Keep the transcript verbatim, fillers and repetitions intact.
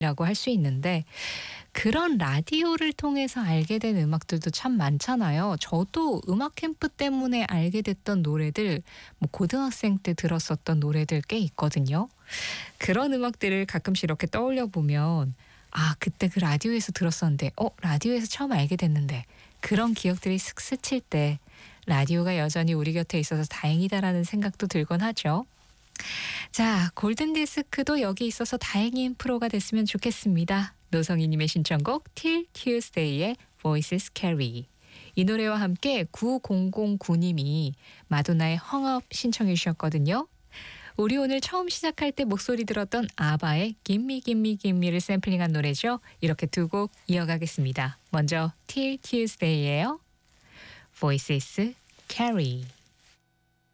라고 할 수 있는데 그런 라디오를 통해서 알게 된 음악들도 참 많잖아요. 저도 음악 캠프 때문에 알게 됐던 노래들, 뭐 고등학생 때 들었었던 노래들 꽤 있거든요. 그런 음악들을 가끔씩 이렇게 떠올려 보면 아, 그때 그 라디오에서 들었었는데, 어, 라디오에서 처음 알게 됐는데 그런 기억들이 슥 스칠 때 라디오가 여전히 우리 곁에 있어서 다행이다라는 생각도 들곤 하죠. 자, 골든디스크도 여기 있어서 다행인 프로가 됐으면 좋겠습니다. 노성희님의 신청곡 Till Tuesday의 Voices Carry. 이 노래와 함께 구공공구님이 마도나의 헝업 신청해 주셨거든요. 우리 오늘 처음 시작할 때 목소리 들었던 아바의 Gimme Gimme Gimme를 샘플링한 노래죠. 이렇게 두 곡 이어가겠습니다. 먼저 Till Tuesday예요. Voices Carry.